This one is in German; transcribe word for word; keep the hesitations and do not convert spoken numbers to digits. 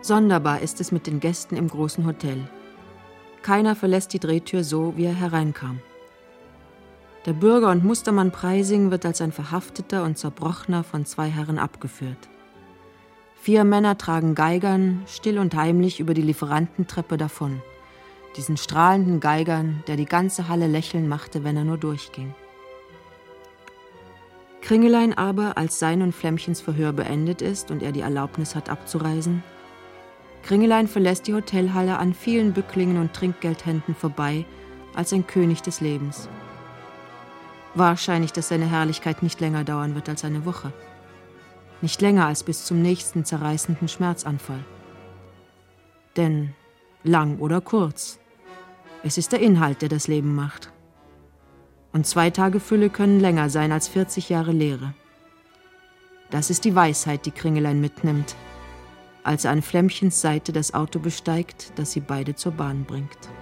Sonderbar ist es mit den Gästen im großen Hotel. Keiner verlässt die Drehtür so, wie er hereinkam. Der Bürger und Mustermann Preising wird als ein Verhafteter und Zerbrochener von zwei Herren abgeführt. Vier Männer tragen Geigern still und heimlich über die Lieferantentreppe davon. Diesen strahlenden Geigern, der die ganze Halle lächeln machte, wenn er nur durchging. Kringelein aber, als sein und Flämmchens Verhör beendet ist und er die Erlaubnis hat abzureisen, Kringelein verlässt die Hotelhalle an vielen Bücklingen und Trinkgeldhänden vorbei, als ein König des Lebens. Wahrscheinlich, dass seine Herrlichkeit nicht länger dauern wird als eine Woche. Nicht länger als bis zum nächsten zerreißenden Schmerzanfall. Denn lang oder kurz, es ist der Inhalt, der das Leben macht. Und zwei Tage Fülle können länger sein als vierzig Jahre Leere. Das ist die Weisheit, die Kringelein mitnimmt, als er an Flämmchens Seite das Auto besteigt, das sie beide zur Bahn bringt.